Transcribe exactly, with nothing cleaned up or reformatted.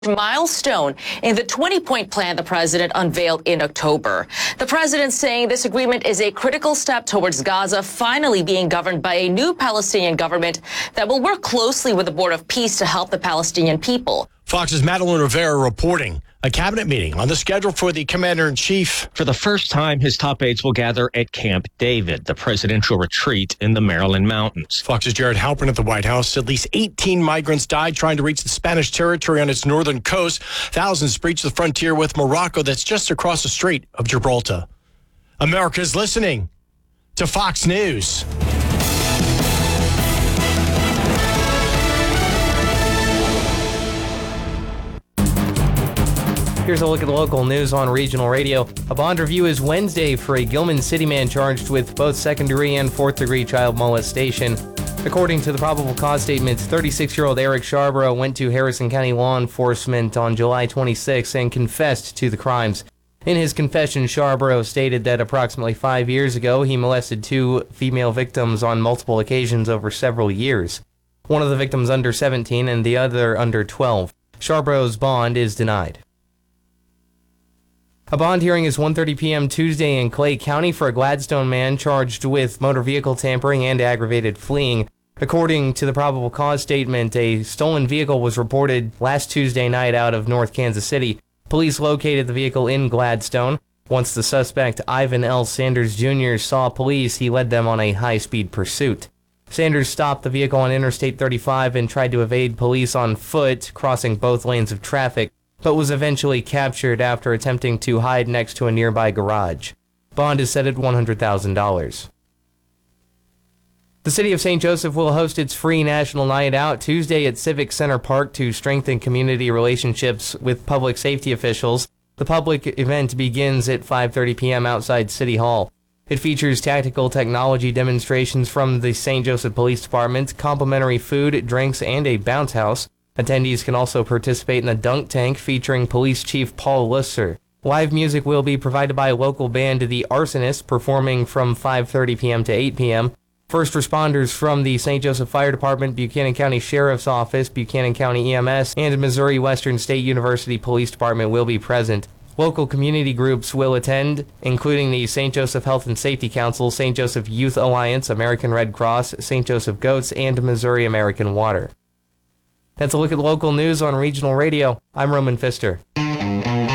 milestone in the twenty-point plan the president unveiled in October. The president saying this agreement is a critical step towards Gaza finally being governed by a new Palestinian government that will work closely with the Board of Peace to help the Palestinian people. Fox's Madeline Rivera reporting. A cabinet meeting on the schedule for the commander-in-chief. For the first time, his top aides will gather at Camp David, the presidential retreat in the Maryland mountains. Fox's Jared Halpern at the White House. At least eighteen migrants died trying to reach the Spanish territory on its northern coast. Thousands breached the frontier with Morocco that's just across the Strait of Gibraltar. America's listening to Fox News. Here's a look at the local news on regional radio. A bond review is Wednesday for a Gilman City man charged with both second-degree and fourth-degree child molestation. According to the probable cause statement, thirty-six-year-old Eric Charbrough went to Harrison County law enforcement on July twenty-sixth and confessed to the crimes. In his confession, Charbrough stated that approximately five years ago, he molested two female victims on multiple occasions over several years. One of the victims under seventeen and the other under twelve. Charbrough's bond is denied. A bond hearing is one thirty p.m. Tuesday in Clay County for a Gladstone man charged with motor vehicle tampering and aggravated fleeing. According to the probable cause statement, a stolen vehicle was reported last Tuesday night out of North Kansas City. Police located the vehicle in Gladstone. Once the suspect, Ivan L. Sanders Junior, saw police, he led them on a high-speed pursuit. Sanders stopped the vehicle on Interstate thirty-five and tried to evade police on foot, crossing both lanes of traffic, but was eventually captured after attempting to hide next to a nearby garage. Bond is set at one hundred thousand dollars. The city of Saint Joseph will host its free National Night Out Tuesday at Civic Center Park to strengthen community relationships with public safety officials. The public event begins at five thirty p.m. outside City Hall. It features tactical technology demonstrations from the Saint Joseph Police Department, complimentary food, drinks, and a bounce house. Attendees can also participate in the dunk tank featuring Police Chief Paul Lusser. Live music will be provided by a local band, The Arsonists, performing from five thirty p.m. to eight p.m. First responders from the Saint Joseph Fire Department, Buchanan County Sheriff's Office, Buchanan County E M S, and Missouri Western State University Police Department will be present. Local community groups will attend, including the Saint Joseph Health and Safety Council, Saint Joseph Youth Alliance, American Red Cross, Saint Joseph Goats, and Missouri American Water. That's a look at local news on regional radio. I'm Roman Pfister.